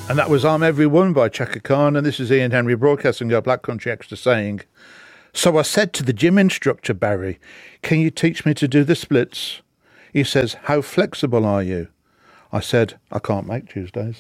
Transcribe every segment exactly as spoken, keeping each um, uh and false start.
And that was I'm Everyone by Chaka Khan, and this is Ian Henry broadcasting our Black Country Extra saying, so I said to the gym instructor, Barry, can you teach me to do the splits? He says, how flexible are you? I said, I can't make Tuesdays.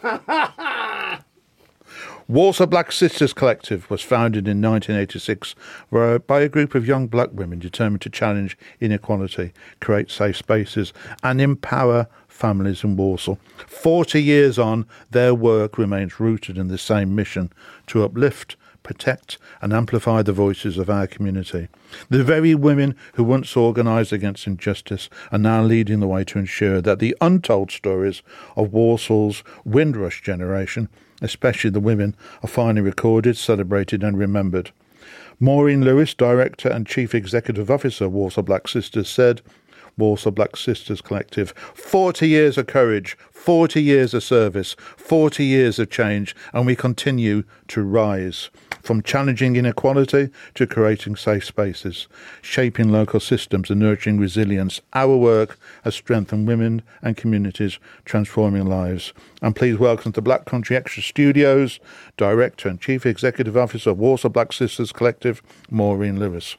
Walsall Black Sisters Collective was founded in nineteen eighty-six by a group of young black women determined to challenge inequality, create safe spaces and empower families in Walsall. Forty years on, their work remains rooted in the same mission to uplift, protect and amplify the voices of our community. The very women who once organised against injustice are now leading the way to ensure that the untold stories of Walsall's Windrush generation, especially the women, are finally recorded, celebrated and remembered. Maureen Lewis, Director and Chief Executive Officer of Walsall Black Sisters, said, Walsall Black Sisters Collective, forty years of courage, forty years of service, forty years of change, and we continue to rise. From challenging inequality to creating safe spaces, shaping local systems and nurturing resilience, our work has strengthened women and communities, transforming lives. And please welcome to Black Country Extra Studios, Director and Chief Executive Officer of Walsall Black Sisters Collective, Maureen Lewis.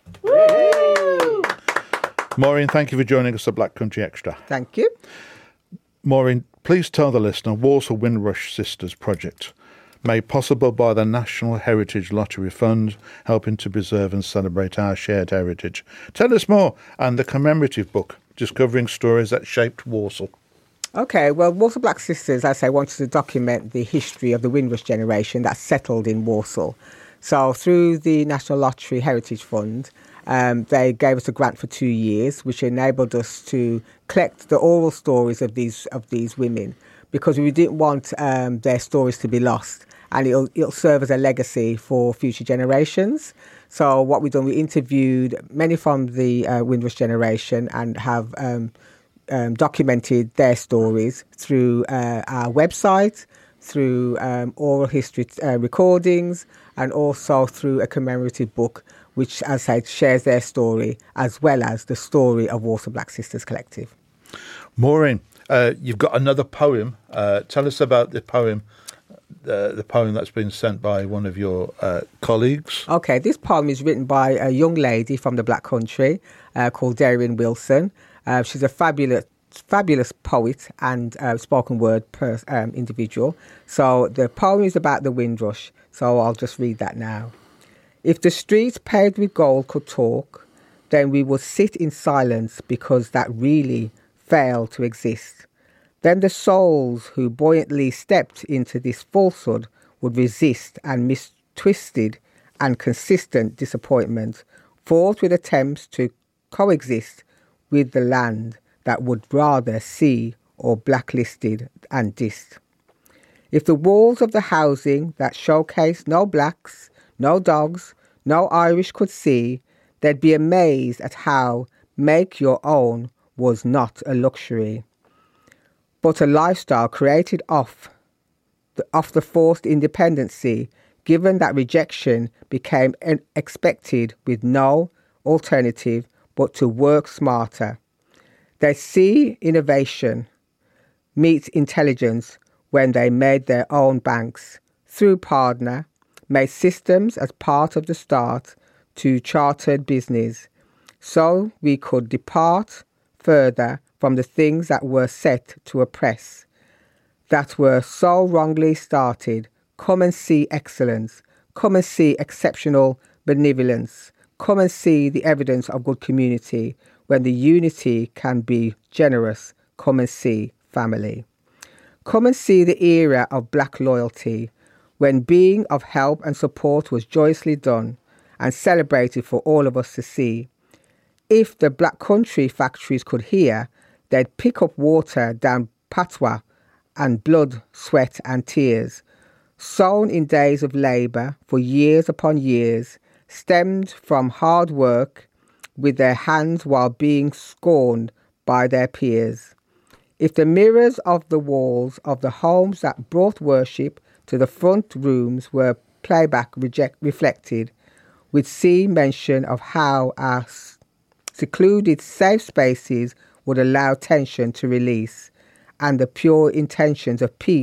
Woo! Maureen, thank you for joining us at Black Country Extra. Thank you. Maureen, please tell the listener Walsall Windrush Sisters Project, made possible by the National Heritage Lottery Fund, helping to preserve and celebrate our shared heritage. Tell us more, and the commemorative book, Discovering Stories That Shaped Walsall. Okay, well, Walsall Black Sisters, as I say, wanted to document the history of the Windrush generation that settled in Walsall. So through the National Lottery Heritage Fund, um, they gave us a grant for two years, which enabled us to collect the oral stories of these of these women, because we didn't want um, their stories to be lost. And it'll, it'll serve as a legacy for future generations. So what we've done, we interviewed many from the uh, Windrush generation and have um, um, documented their stories through uh, our website, through um, oral history uh, recordings, and also through a commemorative book, which, as I said, shares their story, as well as the story of Walsall Black Sisters Collective. Maureen, uh, you've got another poem. Uh, tell us about the poem. The, the poem that's been sent by one of your uh, colleagues. Okay, this poem is written by a young lady from the Black Country uh, called Darien Wilson. Uh, she's a fabulous, fabulous poet and uh, spoken word per, um, individual. So the poem is about the Windrush. So I'll just read that now. If the streets paved with gold could talk, then we would sit in silence because that really failed to exist. Then the souls who buoyantly stepped into this falsehood would resist, and mistwisted and consistent disappointment fought with attempts to coexist with the land that would rather see or blacklisted and dissed. If the walls of the housing that showcased no blacks, no dogs, no Irish could see, they'd be amazed at how make your own was not a luxury, but a lifestyle created off the, off the forced independency, given that rejection became expected with no alternative but to work smarter. They see innovation meet intelligence when they made their own banks, through partner, made systems as part of the start to chartered business, so we could depart further from the things that were set to oppress, that were so wrongly started. Come and see excellence. Come and see exceptional benevolence. Come and see the evidence of good community when the unity can be generous. Come and see family. Come and see the era of black loyalty, when being of help and support was joyously done and celebrated for all of us to see. If the Black Country factories could hear, they'd pick up water down patois and blood, sweat and tears, sown in days of labour for years upon years, stemmed from hard work with their hands while being scorned by their peers. If the mirrors of the walls of the homes that brought worship to the front rooms were playback reject, reflected, we'd see mention of how our secluded safe spaces would allow tension to release, and the pure intentions of peace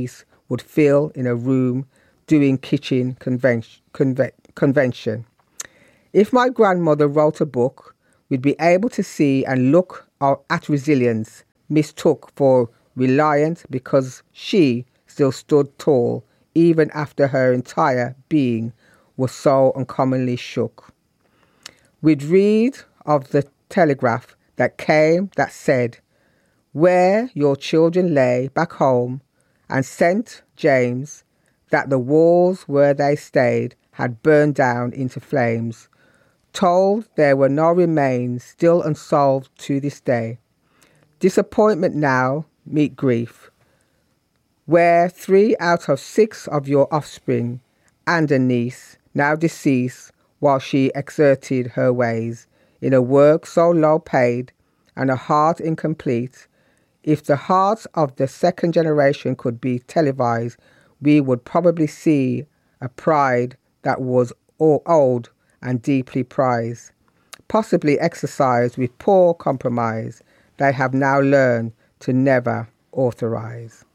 would fill in a room doing kitchen conven- conve- convention. If my grandmother wrote a book, we'd be able to see and look at resilience mistook for reliant because she still stood tall even after her entire being was so uncommonly shook. We'd read of the telegraph that came that said, where your children lay back home, and Saint James, that the walls where they stayed had burned down into flames, told there were no remains still unsolved to this day. Disappointment now meet grief, where three out of six of your offspring and a niece now deceased while she exerted her ways in a work so low paid and a heart incomplete. If the hearts of the second generation could be televised, we would probably see a pride that was old and deeply prized, possibly exercised with poor compromise they have now learned to never authorize.